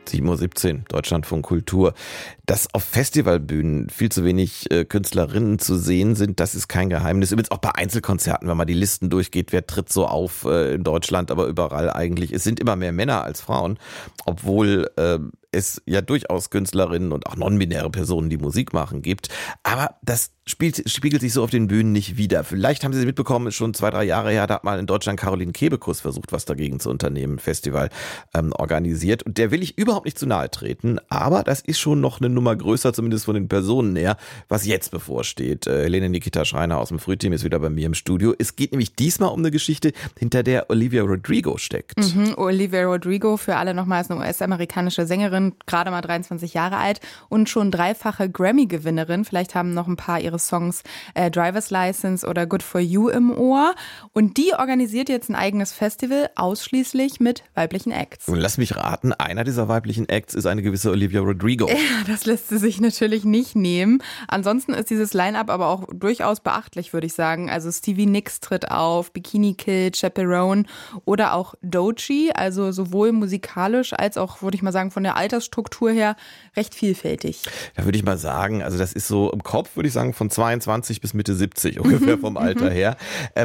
7:17 Uhr, Deutschlandfunk Kultur. Dass auf Festivalbühnen viel zu wenig Künstlerinnen zu sehen sind, das ist kein Geheimnis. Übrigens auch bei Einzelkonzerten, wenn man die Listen durchgeht, wer tritt so auf in Deutschland, aber überall eigentlich. Es sind immer mehr Männer als Frauen, obwohl es ja durchaus Künstlerinnen und auch non-binäre Personen, die Musik machen, gibt. Aber das spiegelt sich so auf den Bühnen nicht wider. Vielleicht haben Sie es mitbekommen, ist schon 2-3 Jahre her, da hat mal in Deutschland Caroline Kebekus versucht, was dagegen zu unternehmen, ein Festival organisiert. Und der will ich überhaupt nicht zu nahe treten, aber das ist schon noch eine Nummer größer, zumindest von den Personen her, was jetzt bevorsteht. Helene Nikita Schreiner aus dem Frühteam ist wieder bei mir im Studio. Es geht nämlich diesmal um eine Geschichte, hinter der Olivia Rodrigo steckt. Olivia Rodrigo, für alle nochmals eine US-amerikanische Sängerin, gerade mal 23 Jahre alt und schon 3-fache Grammy-Gewinnerin. Vielleicht haben noch ein paar ihre Songs Driver's License oder Good For You im Ohr. Und die organisiert jetzt ein eigenes Festival, ausschließlich mit weiblichen Acts. Und lass mich raten, einer dieser weiblichen Acts ist eine gewisse Olivia Rodrigo. Ja, das lässt sie sich natürlich nicht nehmen. Ansonsten ist dieses Line-Up aber auch durchaus beachtlich, würde ich sagen. Also Stevie Nicks tritt auf, Bikini Kill, Chaperone oder auch Doechii. Also sowohl musikalisch als auch, würde ich mal sagen, von der Altersstruktur her recht vielfältig. Da würde ich mal sagen, also das ist so im Kopf, würde ich sagen, von 22 bis Mitte 70 ungefähr vom Alter her.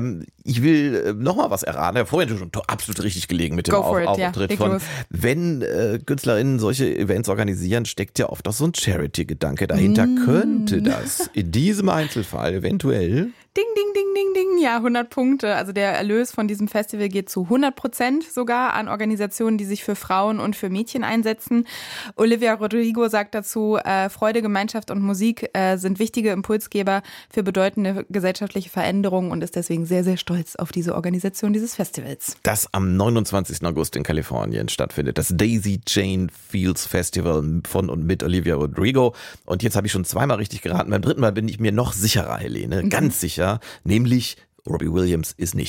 Ich will noch mal was erraten. Ja, vorhin schon absolut richtig gelegen mit dem Auftritt von. Wenn KünstlerInnen solche Events organisieren, steckt ja oft auch so ein Charity-Gedanke dahinter. Könnte das in diesem Einzelfall eventuell... Ding, ding, ding, ding, ding. Ja, 100 Punkte. Also der Erlös von diesem Festival geht zu 100% sogar an Organisationen, die sich für Frauen und für Mädchen einsetzen. Olivia Rodrigo sagt dazu, Freude, Gemeinschaft und Musik sind wichtige Impulsgeber für bedeutende gesellschaftliche Veränderungen und ist deswegen sehr, sehr stolz auf diese Organisation dieses Festivals. Das am 29. August in Kalifornien stattfindet. Das Daisy Chain Fields Festival von und mit Olivia Rodrigo. Und jetzt habe ich schon 2-mal richtig geraten. Beim 3. Mal bin ich mir noch sicherer, Helene. Ganz sicher. Nämlich Robbie Williams ist nicht